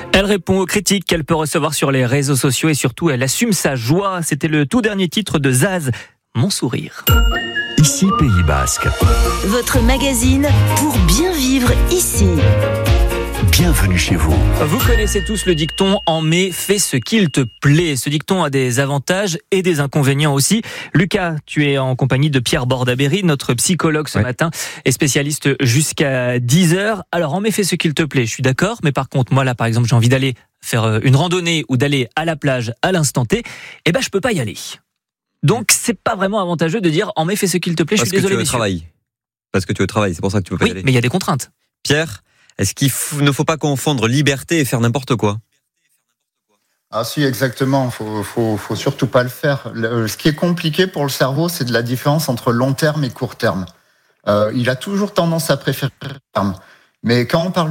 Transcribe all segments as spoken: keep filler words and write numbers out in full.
Elle répond aux critiques qu'elle peut recevoir sur les réseaux sociaux et surtout elle assume sa joie. C'était le tout dernier titre de Zaz, Mon sourire. Ici Pays Basque. Votre magazine pour bien vivre ici. Bienvenue chez vous. Vous connaissez tous le dicton « En mai, fais ce qu'il te plaît ». Ce dicton a des avantages et des inconvénients aussi. Lucas, tu es en compagnie de Pierre Bordaberry, notre psychologue ce ouais. matin, et spécialiste jusqu'à dix heures. Alors, en mai, fais ce qu'il te plaît, je suis d'accord, mais par contre, moi là, par exemple, j'ai envie d'aller faire une randonnée ou d'aller à la plage à l'instant T, eh ben, je peux pas y aller. Donc, c'est pas vraiment avantageux de dire « En mai, fais ce qu'il te plaît », je suis désolé, messieurs. Parce que tu es au travail. Parce que tu es au travail, c'est pour ça que tu peux pas oui, y aller. Mais il y a des contraintes. Pierre, est-ce qu'il f- ne faut pas confondre liberté et faire n'importe quoi ? Ah si, exactement. Faut, faut, faut surtout pas le faire. Le, ce qui est compliqué pour le cerveau, c'est de la différence entre long terme et court terme. Euh, il a toujours tendance à préférer le terme. Mais quand on parle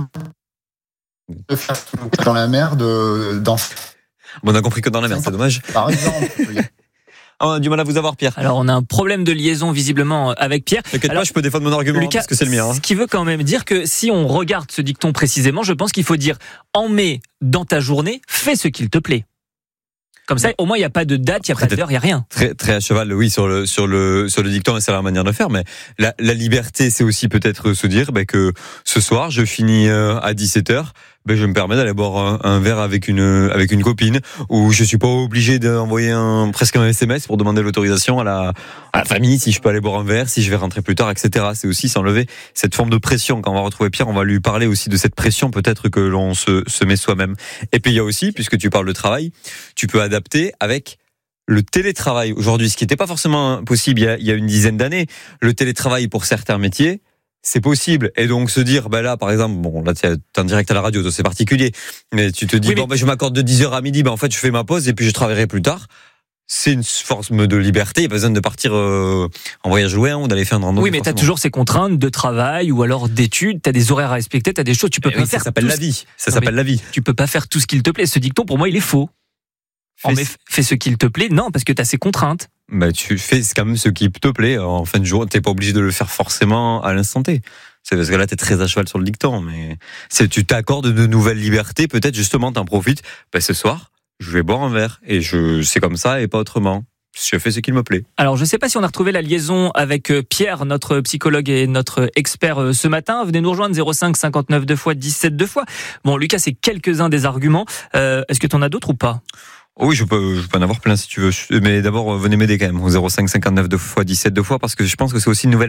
de faire dans la mer, de dans. Bon, on a compris que dans la mer, c'est dommage. Par exemple. On a du mal à vous avoir, Pierre. Alors, on a un problème de liaison visiblement avec Pierre. T'inquiète Alors, pas, je peux défendre mon argument Lucas, parce que c'est le mien. Hein. Ce qui veut quand même dire que si on regarde ce dicton précisément, je pense qu'il faut dire en mai dans ta journée, fais ce qu'il te plaît. Comme ça, au moins, il n'y a pas de date, il n'y a pas d'heure, il n'y a rien. Très, très à cheval, oui, sur le, sur le, sur le dicton, et c'est la manière de faire. Mais la, la liberté, c'est aussi peut-être se dire, ben, que ce soir, je finis à dix-sept heures, ben, je me permets d'aller boire un, un verre avec une, avec une copine, où je suis pas obligé d'envoyer un, presque un S M S pour demander l'autorisation à la, à la famille, si je peux aller boire un verre, si je vais rentrer plus tard, et cetera. C'est aussi s'enlever cette forme de pression. Quand on va retrouver Pierre, on va lui parler aussi de cette pression, peut-être que l'on se, se met soi-même. Et puis, il y a aussi, puisque tu parles de travail, tu peux adapter avec le télétravail. Aujourd'hui, ce qui n'était pas forcément possible il y a, il y a une dizaine d'années, le télétravail pour certains métiers, c'est possible. Et donc se dire, ben là, par exemple, bon, là, tu es en direct à la radio, c'est particulier, mais tu te dis, oui, mais... bon, ben je m'accorde de dix heures à midi, ben en fait, je fais ma pause et puis je travaillerai plus tard. C'est une forme de liberté. Il n'y a pas besoin de partir euh, en voyage loin ou d'aller faire une randonnée. Oui, mais tu as toujours ces contraintes de travail ou alors d'études. Tu as des horaires à respecter, tu as des choses. Tu peux mais pas oui, faire. Ça s'appelle tout la ce... vie. Ça non, s'appelle la vie. Tu peux pas faire tout ce qu'il te plaît. Ce dicton, pour moi, il est faux. Fais, mais fais ce qu'il te plaît. Non, parce que tu as ces contraintes. Bah, tu fais quand même ce qui te plaît. En fin de journée, t'es pas obligé de le faire forcément à l'instant T. C'est parce que là, t'es très à cheval sur le dicton, mais c'est, tu t'accordes de nouvelles libertés. Peut-être, justement, t'en profites. Ben, ce soir, je vais boire un verre. Et je, c'est comme ça et pas autrement. Je fais ce qu'il me plaît. Alors, je ne sais pas si on a retrouvé la liaison avec Pierre, notre psychologue et notre expert ce matin. Venez nous rejoindre, zéro cinq cinquante-neuf deux fois dix-sept deux fois. Bon, Lucas, c'est quelques-uns des arguments. Euh, est-ce que tu en as d'autres ou pas ? Oui, je peux, je peux en avoir plein si tu veux. Mais d'abord, venez m'aider quand même au zéro cinq cinquante-neuf deux fois dix-sept deux fois parce que je pense que c'est aussi une nouvelle